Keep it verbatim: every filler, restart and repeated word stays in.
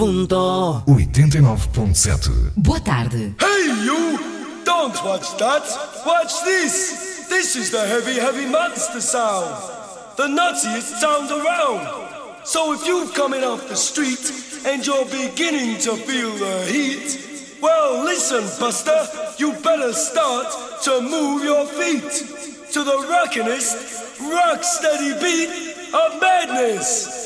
Ponto. oitenta e nove ponto sete. Boa tarde. Hey you! Don't watch that! Watch this! This is the heavy, heavy monster sound! The nuttiest sound around! So if you're coming off the street and you're beginning to feel the heat, well listen, Buster, you better start to move your feet to the rockinest, rock steady beat of madness!